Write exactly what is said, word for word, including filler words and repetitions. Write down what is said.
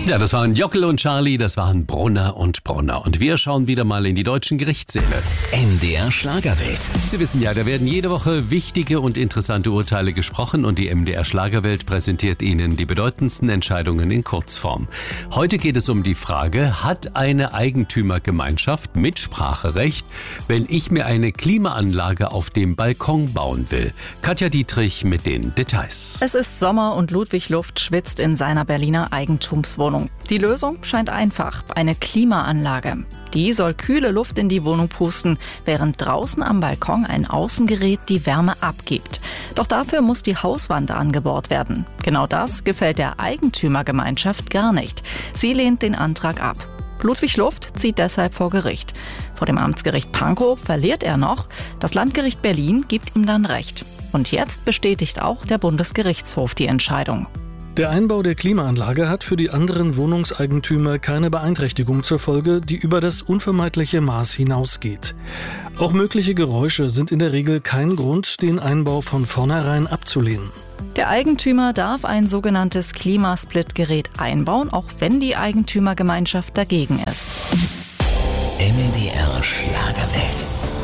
Ja, das waren Jockel und Charlie, das waren Brunner und Brunner. Und wir schauen wieder mal in die deutschen Gerichtssäle. N D R Schlagerwelt. Sie wissen ja, da werden jede Woche wichtige und interessante Urteile gesprochen und die M D R Schlagerwelt präsentiert Ihnen die bedeutendsten Entscheidungen in Kurzform. Heute geht es um die Frage, hat eine Eigentümergemeinschaft Mitspracherecht, wenn ich mir eine Klimaanlage auf dem Balkon bauen will? Katja Dietrich mit den Details. Es ist Sommer und Ludwig Luft schwitzt in seiner Berliner Eigentumswohnung. Die Lösung scheint einfach, eine Klimaanlage. Die soll kühle Luft in die Wohnung pusten, während draußen am Balkon ein Außengerät die Wärme abgibt. Doch dafür muss die Hauswand angebohrt werden. Genau das gefällt der Eigentümergemeinschaft gar nicht. Sie lehnt den Antrag ab. Ludwig Luft zieht deshalb vor Gericht. Vor dem Amtsgericht Pankow verliert er noch. Das Landgericht Berlin gibt ihm dann Recht. Und jetzt bestätigt auch der Bundesgerichtshof die Entscheidung. Der Einbau der Klimaanlage hat für die anderen Wohnungseigentümer keine Beeinträchtigung zur Folge, die über das unvermeidliche Maß hinausgeht. Auch mögliche Geräusche sind in der Regel kein Grund, den Einbau von vornherein abzulehnen. Der Eigentümer darf ein sogenanntes Klimasplit-Gerät einbauen, auch wenn die Eigentümergemeinschaft dagegen ist. N D R Schlagerwelt.